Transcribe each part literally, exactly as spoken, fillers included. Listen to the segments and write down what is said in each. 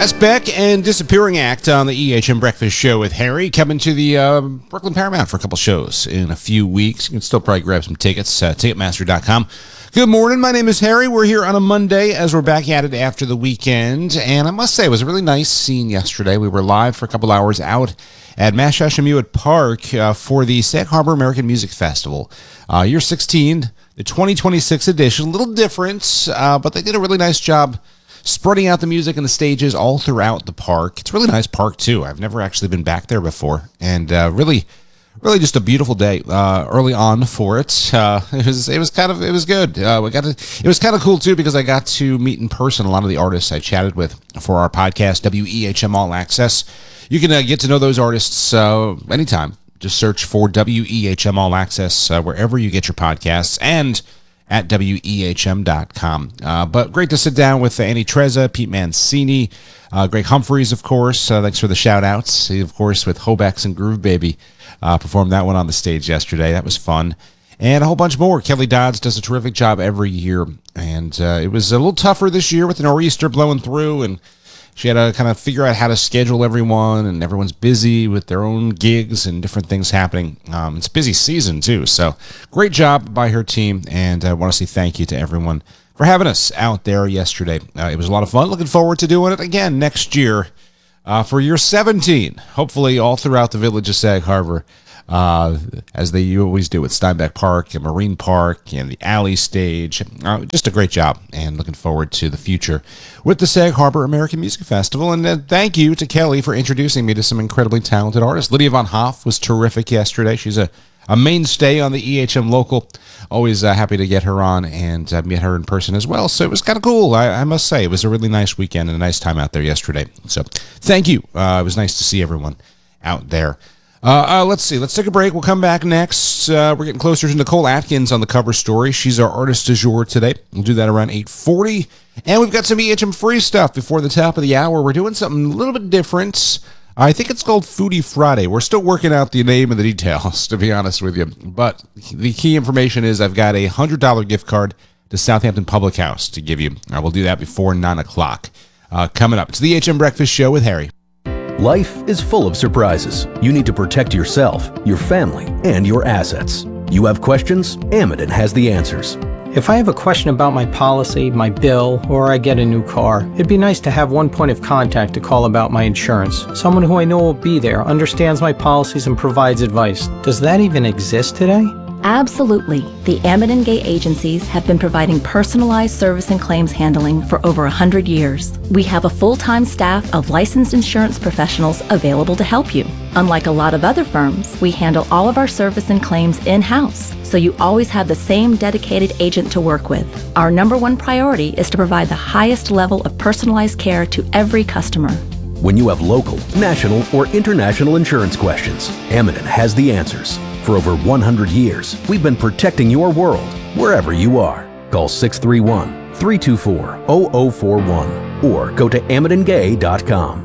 That's Beck and Disappearing Act on the E H M Breakfast Show with Harry. Coming to the uh, Brooklyn Paramount for a couple shows in a few weeks. You can still probably grab some tickets, uh, ticketmaster dot com. Good morning. My name is Harry. We're here on a Monday as we're back at it after the weekend. And I must say, it was a really nice scene yesterday. We were live for a couple hours out at Mashashamuet Park uh, for the Sag Harbor American Music Festival. Uh, year sixteen, the twenty twenty-six edition. A little different, uh, but they did a really nice job spreading out the music and the stages all throughout the park. It's a really nice park, too. I've never actually been back there before. And uh, really, really just a beautiful day uh, early on for it. Uh, it was it was kind of, it was good. Uh, we got to, it was kind of cool, too, because I got to meet in person a lot of the artists I chatted with for our podcast, W E H M All Access. You can uh, get to know those artists uh, anytime. Just search for W E H M All Access uh, wherever you get your podcasts and at W E H M dot com. Uh, but great to sit down with Annie Trezza, Pete Mancini, uh, Greg Humphreys, of course. Uh, thanks for the shout-outs. He, of course, with Hobex and Groove Baby, uh, performed that one on the stage yesterday. That was fun. And a whole bunch more. Kelly Dodds does a terrific job every year. And uh, it was a little tougher this year with the nor'easter blowing through, and she had to kind of figure out how to schedule everyone, and everyone's busy with their own gigs and different things happening. Um, it's a busy season, too. So great job by her team, and I want to say thank you to everyone for having us out there yesterday. Uh, it was a lot of fun. Looking forward to doing it again next year uh, for year seventeen, hopefully all throughout the village of Sag Harbor, uh, as they always do at Steinbeck Park and Marine Park and the Alley Stage. Uh, just a great job, and looking forward to the future with the Sag Harbor American Music Festival. And uh, thank you to Kelly for introducing me to some incredibly talented artists. Lydia Von Hoff was terrific yesterday. She's a, a mainstay on the E H M local. Always uh, happy to get her on and uh, meet her in person as well. So it was kind of cool, I, I must say. It was a really nice weekend and a nice time out there yesterday. So thank you. Uh, it was nice to see everyone out there. Uh, uh, let's see. Let's take a break. We'll come back next. Uh, we're getting closer to Nicole Atkins on the cover story. She's our artist du jour today. We'll do that around eight forty. And we've got some E H M free stuff before the top of the hour. We're doing something a little bit different. I think it's called Foodie Friday. We're still working out the name and the details, to be honest with you. But the key information is I've got a one hundred dollars gift card to Southampton Public House to give you. I will do that before nine o'clock. Uh, coming up, it's the E H M Breakfast Show with Harry. Life is full of surprises. You need to protect yourself, your family, and your assets. You have questions? Amidon has the answers. If I have a question about my policy, my bill, or I get a new car, it'd be nice to have one point of contact to call about my insurance. Someone who I know will be there, understands my policies, and provides advice. Does that even exist today? Absolutely. The Amidon Gay agencies have been providing personalized service and claims handling for over one hundred years. We have a full-time staff of licensed insurance professionals available to help you. Unlike a lot of other firms, we handle all of our service and claims in-house, so you always have the same dedicated agent to work with. Our number one priority is to provide the highest level of personalized care to every customer. When you have local, national, or international insurance questions, Amidon has the answers. For over one hundred years, we've been protecting your world, wherever you are. Call six three one, three two four, zero zero four one or go to amidon gay dot com.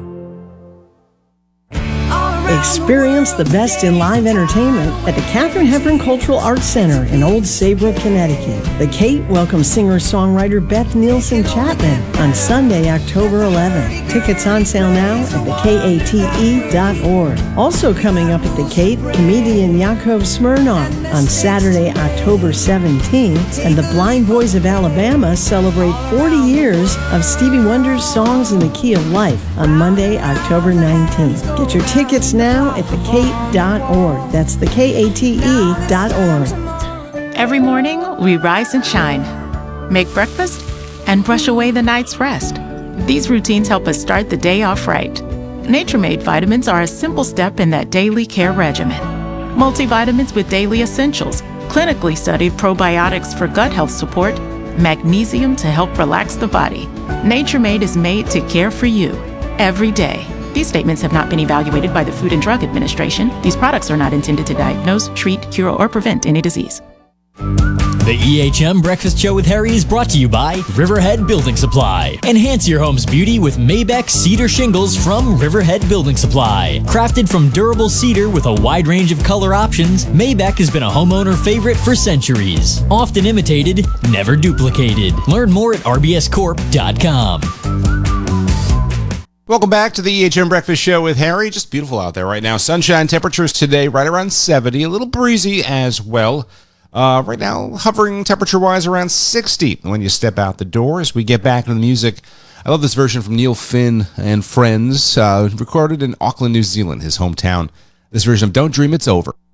Experience the best in live entertainment at the Katharine Hepburn Cultural Arts Center in Old Saybrook, Connecticut. The Kate welcomes singer-songwriter Beth Nielsen Chapman on Sunday, October eleventh. Tickets on sale now at the kate dot org. Also coming up at the Kate, comedian Yaakov Smirnoff on Saturday, October seventeenth. And the Blind Boys of Alabama celebrate forty years of Stevie Wonder's Songs in the Key of Life on Monday, October nineteenth. Get your tickets now at the kate dot org. That's the K A T E dot org. Every morning, we rise and shine, make breakfast, and brush away the night's rest. These routines help us start the day off right. Nature-Made vitamins are a simple step in that daily care regimen. Multivitamins with daily essentials, clinically studied probiotics for gut health support, magnesium to help relax the body. Nature-Made is made to care for you every day. These statements have not been evaluated by the Food and Drug Administration. These products are not intended to diagnose, treat, cure, or prevent any disease. The E H M Breakfast Show with Harry is brought to you by Riverhead Building Supply. Enhance your home's beauty with Maybeck Cedar Shingles from Riverhead Building Supply. Crafted from durable cedar with a wide range of color options, Maybeck has been a homeowner favorite for centuries. Often imitated, never duplicated. Learn more at r b s corp dot com. Welcome back to the E H M Breakfast Show with Harry. Just beautiful out there right now. Sunshine temperatures today right around seventy. A little breezy as well. Uh, right now, hovering temperature-wise around sixty when you step out the door. As we get back into the music, I love this version from Neil Finn and Friends, uh, recorded in Auckland, New Zealand, his hometown. This version of Don't Dream It's Over.